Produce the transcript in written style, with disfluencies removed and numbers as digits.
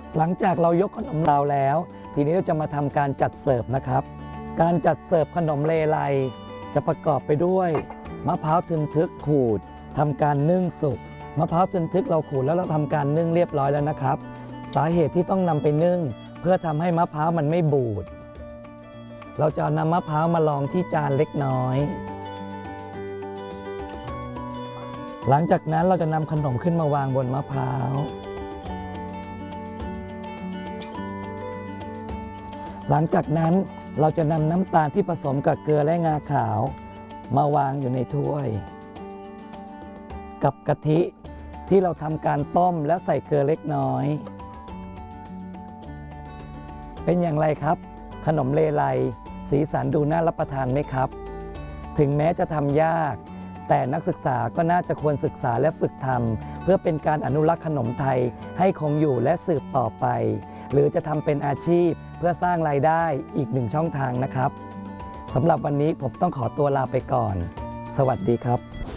หลังจากเรายกขนมลาวแล้วทีนี้เราจะมาทำการจัดเสิร์ฟนะครับการจัดเสิร์ฟขนมเลไลจะประกอบไปด้วยมะพร้าวทึนทึกขูดทำการนึ่งสุกมะพร้าวทึนทึกเราขูดแล้วเราทำการนึ่งเรียบร้อยแล้วนะครับสาเหตุที่ต้องนำไปนึ่งเพื่อทำให้มะพร้าวมันไม่บูดเราจะนำมะพร้าวมาลองที่จานเล็กน้อยหลังจากนั้นเราจะนำขนมขึ้นมาวางบนมะพร้าวหลังจากนั้นเราจะนำน้ำตาลที่ผสมกับเกลือและงาขาวมาวางอยู่ในถ้วยกับกะทิที่เราทำการต้มและใส่เกลือเล็กน้อยเป็นอย่างไรครับขนมเลไลสีสันดูน่ารับประทานไหมครับถึงแม้จะทำยากแต่นักศึกษาก็น่าจะควรศึกษาและฝึกทำเพื่อเป็นการอนุรักษ์ขนมไทยให้คงอยู่และสืบต่อไปหรือจะทำเป็นอาชีพเพื่อสร้างรายได้อีกหนึ่งช่องทางนะครับสำหรับวันนี้ผมต้องขอตัวลาไปก่อนสวัสดีครับ